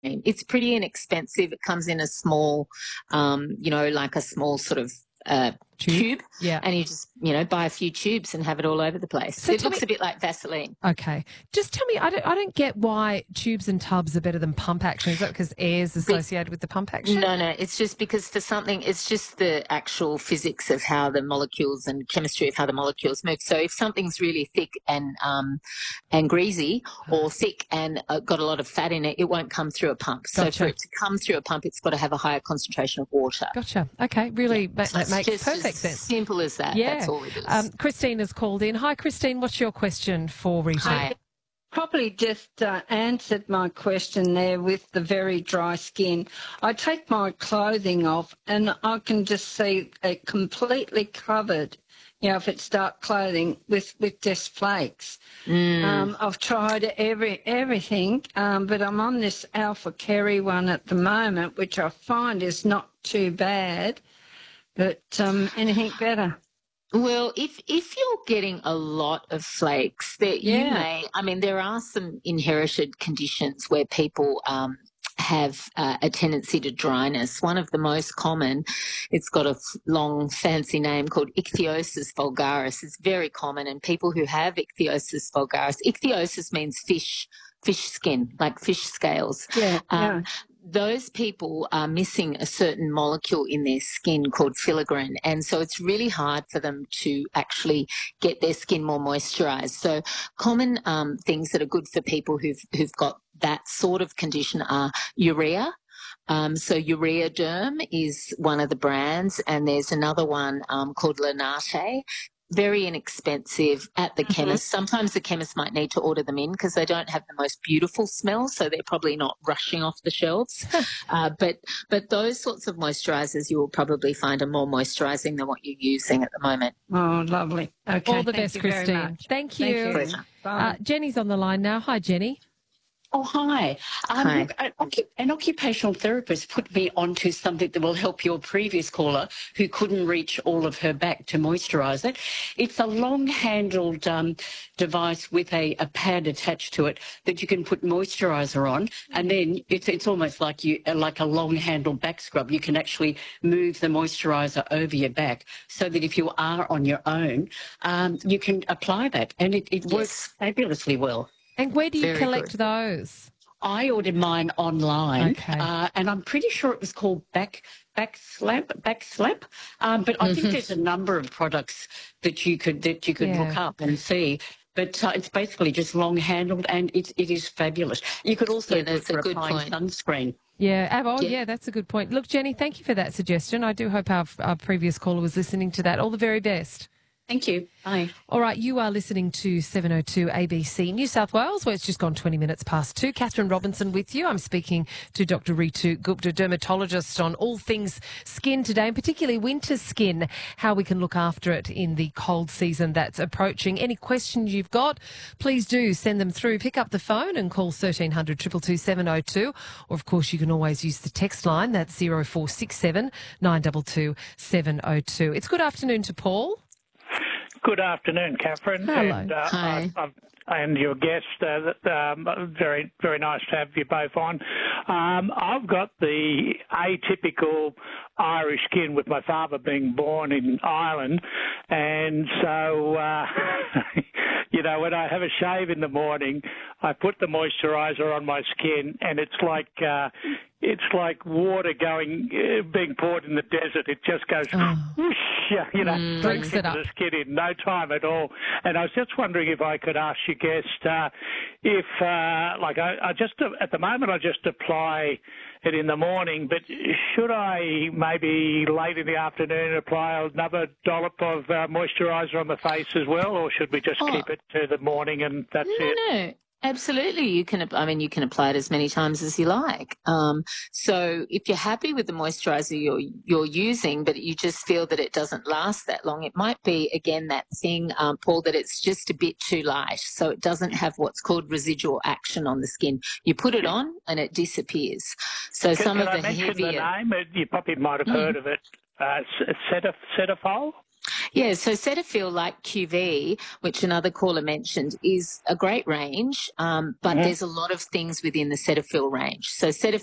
It's pretty inexpensive. It comes in a small, like a small sort of tube, Yeah. and you just, buy a few tubes and have it all over the place. So it looks a bit like Vaseline. Okay. Just tell me, I don't get why tubes and tubs are better than pump action. Is that because air's associated with the pump action? No, it's just because it's just the actual physics of how the molecules and chemistry of how the molecules move. So if something's really thick and greasy, or thick and got a lot of fat in it, it won't come through a pump. Gotcha. So for it to come through a pump, it's got to have a higher concentration of water. Gotcha. Okay. Really, that makes perfect sense. Simple as that. Yeah. That's all it is. Christine has called in. Hi, Christine. What's your question for Rita? Hi. Probably just answered my question there with the very dry skin. I take my clothing off and I can just see it completely covered, if it's dark clothing, with just flakes. I've tried everything, but I'm on this Alpha Kerry one at the moment, which I find is not too bad, but anything better? Well, if you're getting a lot of flakes, there are some inherited conditions where people have a tendency to dryness. One of the most common, it's got a long fancy name called ichthyosis vulgaris. It's very common, and people who have ichthyosis vulgaris, ichthyosis means fish skin, like fish scales. Those people are missing a certain molecule in their skin called filaggrin, and so it's really hard for them to actually get their skin more moisturised. So common things that are good for people who've got that sort of condition are urea. So Urea Derm is one of the brands, and there's another one called Lanate. Very inexpensive at the chemist. Sometimes the chemist might need to order them in because they don't have the most beautiful smell, so they're probably not rushing off the shelves. But those sorts of moisturisers you will probably find are more moisturising than what you're using at the moment. Oh, lovely. Okay. All the best, Christine. Thank you. Pleasure. Jenny's on the line now. Hi, Jenny. Oh, hi. Hi. Look, an occupational therapist put me onto something that will help your previous caller who couldn't reach all of her back to moisturise it. It's a long-handled device with a pad attached to it that you can put moisturiser on, and then it's almost like a long-handled back scrub. You can actually move the moisturiser over your back so that if you are on your own, you can apply that, and it works fabulously well. And where do you Very collect good. those? I ordered mine online, Okay. and I'm pretty sure it was called Back Slap. But I think there's a number of products that you could look up and see. But it's basically just long handled, and it is fabulous. You could also do it for applying sunscreen. Yeah, that's a good point. Look, Jenny, thank you for that suggestion. I do hope our previous caller was listening to that. All the very best. Thank you. Bye. All right, you are listening to 702 ABC New South Wales, where it's just gone 20 minutes past 2. Catherine Robinson with you. I'm speaking to Dr. Ritu Gupta, dermatologist, on all things skin today, and particularly winter skin, how we can look after it in the cold season that's approaching. Any questions you've got, please do send them through. Pick up the phone and call 1300 222 702, or of course you can always use the text line. That's 0467 922 702. It's good afternoon to Paul. Good afternoon, Catherine. Hello. And, Hi. and your guest. Very, very nice to have you both on. I've got the atypical Irish skin with my father being born in Ireland, and so when I have a shave in the morning, I put the moisturiser on my skin, and it's like water being poured in the desert. It just goes whoosh, Drinks it up. the skin in no time at all. And I was just wondering if I could ask your guest if, I just at the moment I just apply it in the morning, but should I maybe late in the afternoon apply another dollop of moisturiser on the face as well, or should we just keep it to the morning and that's it? No. Absolutely. You can apply it as many times as you like. So if you're happy with the moisturiser you're using, but you just feel that it doesn't last that long, it might be, again, that thing, Paul, that it's just a bit too light. So it doesn't have what's called residual action on the skin. You put it on and it disappears. So Can I mention the name? You probably might have heard of it. Cetaphil? Yeah, so Cetaphil, like QV, which another caller mentioned, is a great range, but there's a lot of things within the Cetaphil range. So Cetaphil